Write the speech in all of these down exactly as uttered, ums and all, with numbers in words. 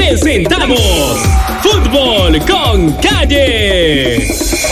presentamos Fútbol con Calle.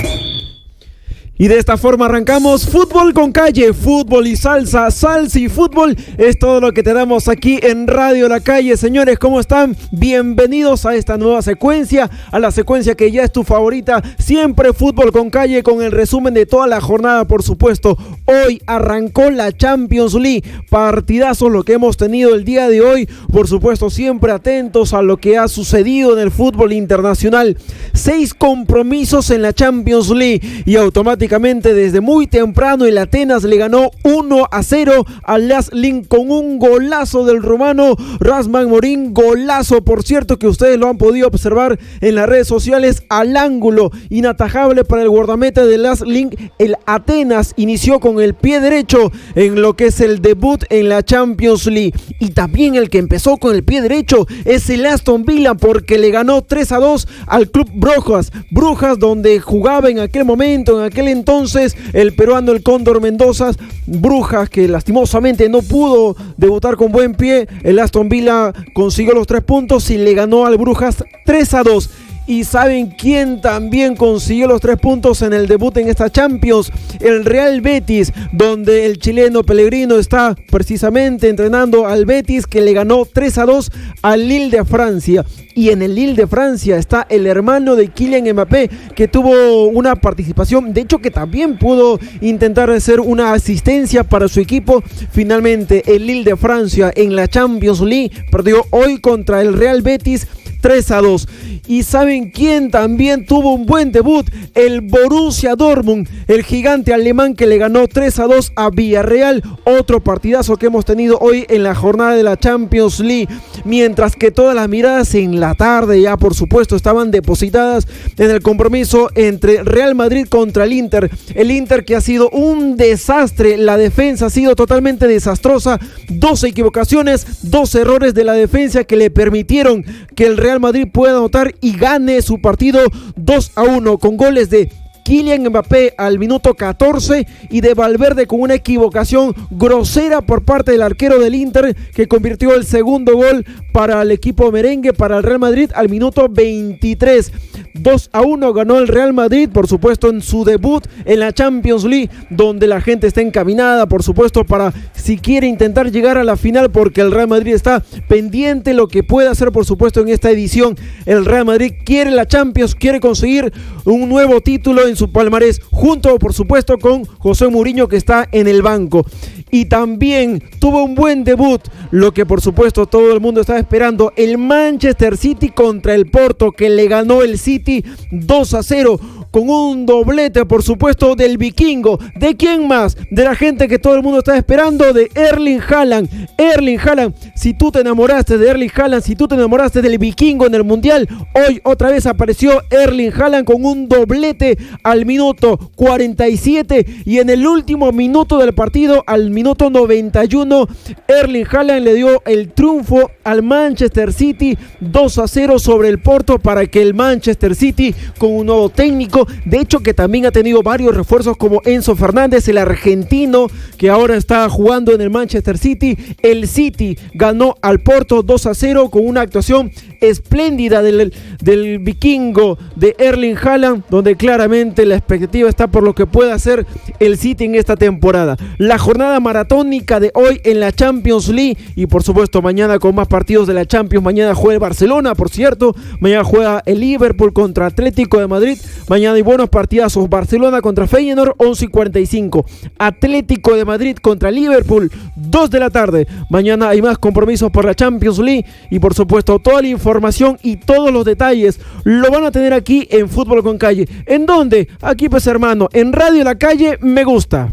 Y de esta forma arrancamos Fútbol con Calle, fútbol y salsa, salsa y fútbol es todo lo que te damos aquí en Radio La Calle. Señores, ¿cómo están? Bienvenidos a esta nueva secuencia, a la secuencia que ya es tu favorita, siempre Fútbol con Calle, con el resumen de toda la jornada, por supuesto. Hoy arrancó la Champions League, partidazos lo que hemos tenido el día de hoy, por supuesto siempre atentos a lo que ha sucedido en el fútbol internacional. Seis compromisos en la Champions League y automáticamente desde muy temprano el Atenas le ganó uno a cero al L A S Linz con un golazo del rumano Rasmus Morín, golazo por cierto que ustedes lo han podido observar en las redes sociales, al ángulo, inatajable para el guardameta del L A S Linz. El Atenas inició con el pie derecho en lo que es el debut en la Champions League, y también el que empezó con el pie derecho es el Aston Villa, porque le ganó tres a dos al club Brujas, Brujas donde jugaba en aquel momento, en aquel entonces el peruano el Cóndor Mendoza. Brujas que lastimosamente no pudo debutar con buen pie. El Aston Villa consiguió los tres puntos y le ganó al Brujas tres a dos. ¿Y saben quién también consiguió los tres puntos en el debut en esta Champions? El Real Betis, donde el chileno Pellegrino está precisamente entrenando al Betis, que le ganó tres a dos al Lille de Francia. Y en el Lille de Francia está el hermano de Kylian Mbappé, que tuvo una participación, de hecho que también pudo intentar hacer una asistencia para su equipo. Finalmente el Lille de Francia en la Champions League perdió hoy contra el Real Betis tres a dos. ¿Y saben quién también tuvo un buen debut? El Borussia Dortmund, el gigante alemán que le ganó tres a dos a Villarreal. Otro partidazo que hemos tenido hoy en la jornada de la Champions League. Mientras que todas las miradas en la tarde ya por supuesto estaban depositadas en el compromiso entre Real Madrid contra el Inter. El Inter que ha sido un desastre, la defensa ha sido totalmente desastrosa. Dos equivocaciones, dos errores de la defensa que le permitieron que el Real Madrid pueda anotar y gane su partido dos a uno con goles de Kylian Mbappé al minuto catorce y de Valverde con una equivocación grosera por parte del arquero del Inter, que convirtió el segundo gol para el equipo merengue, para el Real Madrid al minuto veintitrés. dos a uno ganó el Real Madrid, por supuesto en su debut en la Champions League, donde la gente está encaminada por supuesto para si quiere intentar llegar a la final, porque el Real Madrid está pendiente lo que puede hacer por supuesto en esta edición. El Real Madrid quiere la Champions, quiere conseguir un nuevo título en su palmarés, junto por supuesto con José Mourinho, que está en el banco. Y también tuvo un buen debut, lo que por supuesto todo el mundo estaba esperando, el Manchester City contra el Porto, que le ganó el City dos a cero con un doblete por supuesto del vikingo. ¿De quién más? De la gente que todo el mundo está esperando, de Erling Haaland. Erling Haaland, si tú te enamoraste de Erling Haaland, si tú te enamoraste del vikingo en el Mundial, hoy otra vez apareció Erling Haaland con un doblete al minuto cuarenta y siete, y en el último minuto del partido, al minuto noventa y uno, Erling Haaland le dio el triunfo al Manchester City dos a cero sobre el Porto, para que el Manchester City, con un nuevo técnico, de hecho que también ha tenido varios refuerzos como Enzo Fernández, el argentino que ahora está jugando en el Manchester City, el City ganó al Porto dos a cero con una actuación espléndida del, del vikingo de Erling Haaland, donde claramente la expectativa está por lo que puede hacer el City en esta temporada. La jornada maratónica de hoy en la Champions League, y por supuesto mañana con más partidos de la Champions. Mañana juega el Barcelona, por cierto, mañana juega el Liverpool contra Atlético de Madrid, mañana hay buenos partidazos. Barcelona contra Feyenoord, once y cuarenta y cinco, Atlético de Madrid contra Liverpool, dos de la tarde. Mañana hay más compromisos por la Champions League, y por supuesto toda la información y todos los detalles lo van a tener aquí en Fútbol con Calle. ¿En dónde? Aquí pues hermano, en Radio La Calle Me Gusta.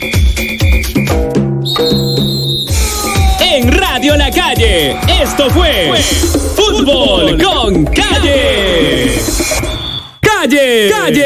En Radio La Calle, esto fue Fútbol con Calle. Calle, Calle.